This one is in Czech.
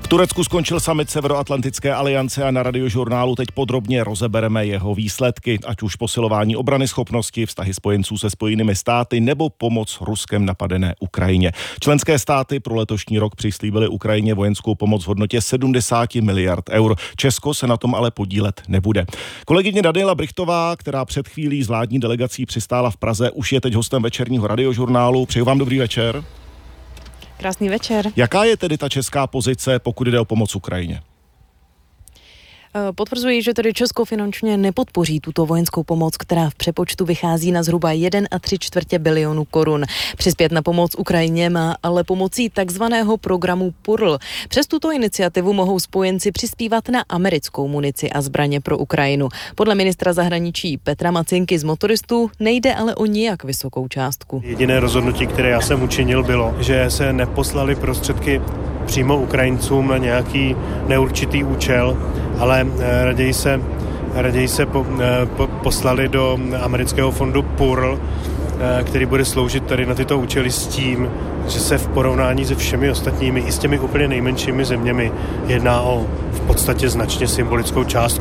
Turecku skončil summit Severoatlantické aliance a na Radiožurnálu teď podrobně rozebereme jeho výsledky, ať už posilování obranyschopnosti, vztahy spojenců se Spojenými státy nebo pomoc Ruskem napadené Ukrajině. Členské státy pro letošní rok přislíbily Ukrajině vojenskou pomoc v hodnotě 70 miliard eur. Česko se na tom ale podílet nebude. Kolegyně Daniela Brychtová, která před chvílí s vládní delegací přistála v Praze, už je teď hostem večerního Radiožurnálu. Přeju vám dobrý večer. Krásný večer. Jaká je tedy ta česká pozice, pokud jde o pomoc Ukrajině? Potvrzuji, že tedy Česko finančně nepodpoří tuto vojenskou pomoc, která v přepočtu vychází na zhruba 1,75 bilionu korun. Přispět na pomoc Ukrajině má ale pomocí takzvaného programu PURL. Přes tuto iniciativu mohou spojenci přispívat na americkou munici a zbraně pro Ukrajinu. Podle ministra zahraničí Petra Macinky z Motoristů nejde ale o nijak vysokou částku. Jediné rozhodnutí, které já jsem učinil, bylo, že se neposlali prostředky přímo Ukrajincům na nějaký neurčitý účel, ale raději se poslali do amerického fondu PURL, který bude sloužit tady na tyto účely s tím, že se v porovnání se všemi ostatními i s těmi úplně nejmenšími zeměmi jedná o v podstatě značně symbolickou částku.